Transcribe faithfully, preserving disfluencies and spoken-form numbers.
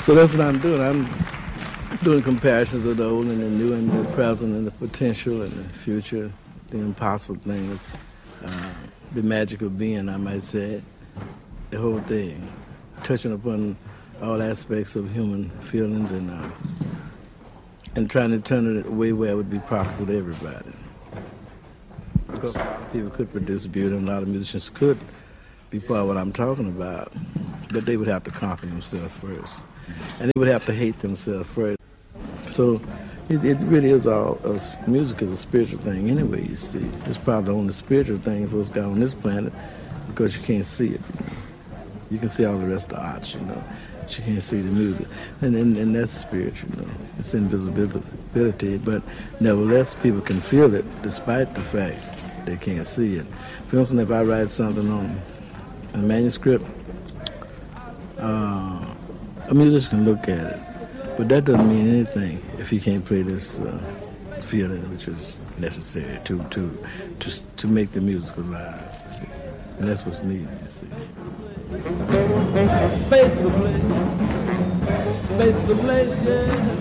So that's what I'm doing. I'm doing comparisons of the old and the new and the present and the potential and the future, the impossible things, uh, the magic of being, I might say, the whole thing, touching upon all aspects of human feelings and uh, and trying to turn it in a way where it would be profitable to everybody. Because people could produce beauty, and a lot of musicians could be part of what I'm talking about, but they would have to conquer themselves first, and they would have to hate themselves first. So it, it really is all, uh, music is a spiritual thing anyway, you see. It's probably the only spiritual thing folks got on this planet because you can't see it. You know? You can see all the rest of the arts, you know, but you can't see the music. And, and, and that's spiritual, you know. It's invisibility, but nevertheless people can feel it despite the fact they can't see it. For instance, if I write something on a manuscript, uh, a musician can look at it. But that doesn't mean anything if you can't play this uh, feeling which is necessary to to to to make the music alive. See? And that's what's needed, you see. Face the place, face the place, yeah.